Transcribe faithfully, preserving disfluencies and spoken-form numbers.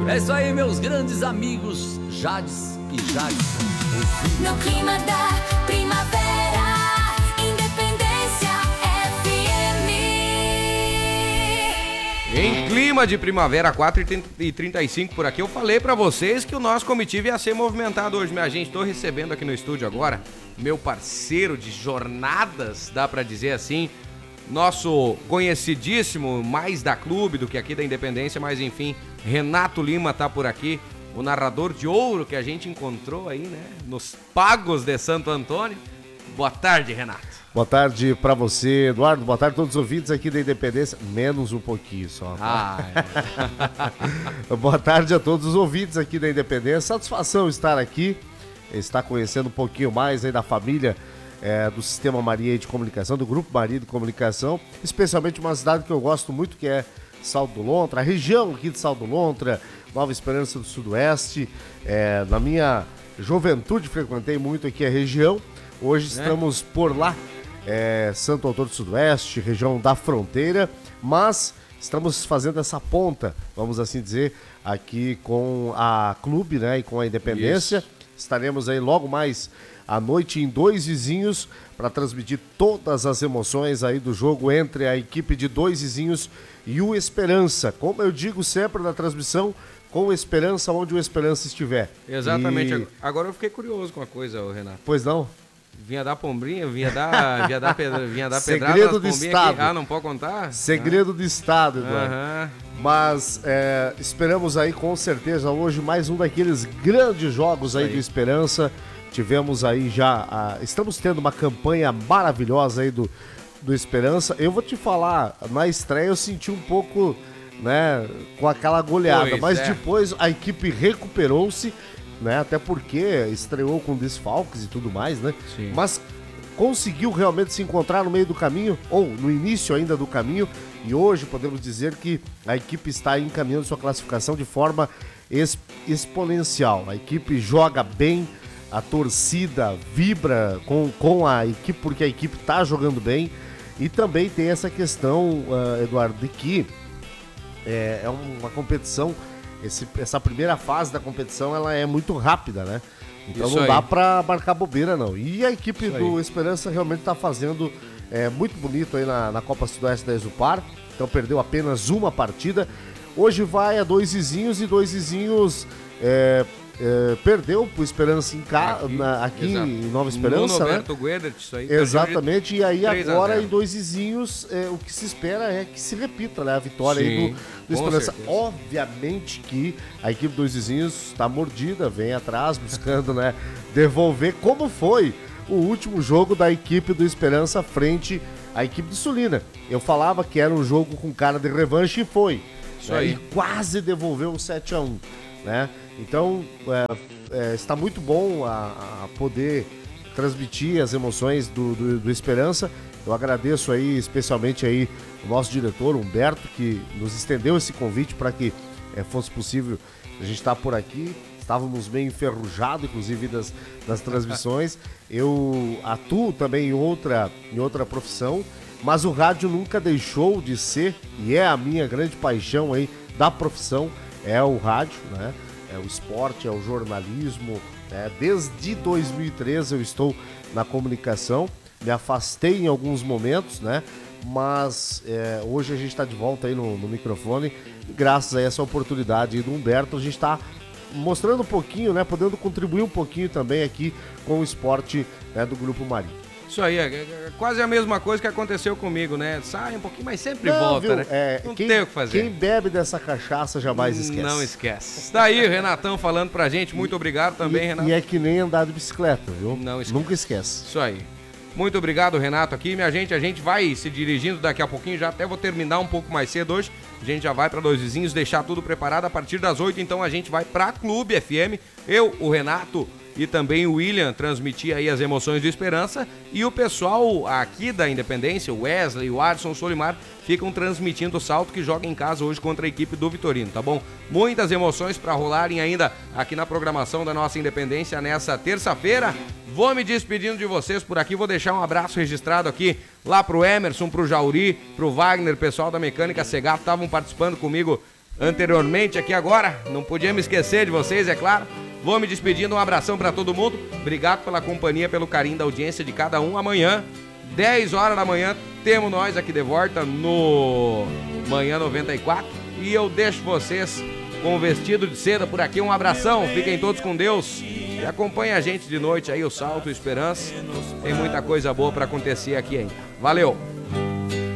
É isso aí, meus grandes amigos Jades e Jadson. No clima da primavera, Independência F M. Em clima de primavera, quatro e trinta e cinco por aqui, eu falei pra vocês que o nosso comitiva ia ser movimentado hoje, minha gente. Tô recebendo aqui no estúdio agora meu parceiro de jornadas, dá pra dizer assim, nosso conhecidíssimo, mais da clube do que aqui da Independência, mas enfim, Renato Lima tá por aqui, o narrador de ouro que a gente encontrou aí, né, nos Pagos de Santo Antônio. Boa tarde, Renato. Boa tarde pra você, Eduardo. Boa tarde a todos os ouvintes aqui da Independência. Menos um pouquinho só. Ah, é. Boa tarde a todos os ouvintes aqui da Independência. Satisfação estar aqui, estar conhecendo um pouquinho mais aí da família é, do Sistema Maria de Comunicação, do Grupo Maria de Comunicação, especialmente uma cidade que eu gosto muito, que é Salto do Lontra, a região aqui de Salto do Lontra, Nova Esperança do Sudoeste. É, na minha juventude frequentei muito aqui a região. Hoje estamos é. por lá, é, Santo Antônio do Sudoeste, região da fronteira, mas estamos fazendo essa ponta, vamos assim dizer, aqui com a clube, né, e com a Independência. Isso. Estaremos aí logo mais à noite em Dois Vizinhos para transmitir todas as emoções aí do jogo entre a equipe de Dois Vizinhos e o Esperança. Como eu digo sempre na transmissão, com Esperança onde o Esperança estiver. Exatamente. E... Agora eu fiquei curioso com uma coisa, Renato. Pois não? Vinha dar pombrinha, vinha dar, vinha dar, pedra, vinha dar pedrada. Segredo do Estado. Que... Ah, não pode contar? Segredo ah. do Estado, Eduardo. Uhum. Mas é, esperamos aí com certeza hoje mais um daqueles grandes jogos aí, aí. do Esperança. Tivemos aí já, a... estamos tendo uma campanha maravilhosa aí do, do Esperança. Eu vou te falar, na estreia eu senti um pouco, né, com aquela goleada, pois mas é. depois a equipe recuperou-se, né, até porque estreou com desfalques e tudo mais, né? Sim. Mas conseguiu realmente se encontrar no meio do caminho, ou no início ainda do caminho, e hoje podemos dizer que a equipe está encaminhando sua classificação de forma exp- exponencial. A equipe joga bem, a torcida vibra com, com a equipe, porque a equipe está jogando bem, e também tem essa questão, uh, Eduardo, de que é, é uma competição. Esse, essa primeira fase da competição ela é muito rápida, né? Então Isso não dá para marcar bobeira, não. E a equipe Isso do aí. Esperança realmente está fazendo é, muito bonito aí na, na Copa Sudoeste da Exupar. Então perdeu apenas uma partida. Hoje vai a Dois Vizinhos e Dois Vizinhos é, é, perdeu pro Esperança em ca... aqui, na, aqui em Nova Esperança, no né? Guedert, isso aí. Exatamente, e aí agora em Dois Vizinhos é, o que se espera é que se repita, né, a vitória Sim, aí do, do Esperança. Certeza. Obviamente que a equipe Dois Vizinhos está mordida, vem atrás buscando, né, devolver como foi o último jogo da equipe do Esperança frente à equipe de Sulina. Eu falava que era um jogo com cara de revanche e foi. Isso né, aí. E quase devolveu o sete a um, né? Então, é, é, está muito bom a, a poder transmitir as emoções do, do, do Esperança. Eu agradeço aí, especialmente aí, o nosso diretor, Humberto, que nos estendeu esse convite para que é, fosse possível a gente estar por aqui. Estávamos meio enferrujados, inclusive, das, das transmissões. Eu atuo também em outra, em outra profissão, mas o rádio nunca deixou de ser, e é a minha grande paixão aí da profissão, é o rádio, né? É o esporte, é o jornalismo, né? Desde dois mil e treze eu estou na comunicação, me afastei em alguns momentos, né? Mas é, hoje a gente está de volta aí no, no microfone, e graças a essa oportunidade aí do Humberto, a gente está mostrando um pouquinho, né? Podendo contribuir um pouquinho também aqui com o esporte, né, do Grupo Maria. Isso aí, é, é quase a mesma coisa que aconteceu comigo, né? Sai um pouquinho, mas sempre não, volta, viu? né? É, não quem, tem o que fazer. Quem bebe dessa cachaça jamais esquece. Não esquece. Está aí o Renatão falando pra gente, muito obrigado também, e, Renato. E é que nem andar de bicicleta, viu? Não esquece. Nunca esquece. Isso aí. Muito obrigado, Renato, aqui, minha gente. A gente vai se dirigindo daqui a pouquinho, já até vou terminar um pouco mais cedo hoje. A gente já vai para Dois Vizinhos, deixar tudo preparado a partir das oito. Então a gente vai para Clube F M. Eu, o Renato e também o William transmitir aí as emoções do Esperança. E o pessoal aqui da Independência, o Wesley, o Adson, o Solimar, ficam transmitindo o Salto, que joga em casa hoje contra a equipe do Vitorino, tá bom? Muitas emoções para rolarem ainda aqui na programação da nossa Independência nessa terça-feira. Vou me despedindo de vocês por aqui, vou deixar um abraço registrado aqui lá pro Emerson, pro Jauri, pro Wagner, pessoal da Mecânica Segato, estavam participando comigo anteriormente aqui agora. Não podia me esquecer de vocês, é claro. Vou me despedindo, um abração para todo mundo. Obrigado pela companhia, pelo carinho da audiência de cada um. Amanhã, dez horas da manhã, temos nós aqui de volta no Manhã noventa e quatro. E eu deixo vocês com o vestido de seda por aqui. Um abração, fiquem todos com Deus. E acompanhe a gente de noite aí, o Salto Esperança. Tem muita coisa boa para acontecer aqui ainda. Valeu!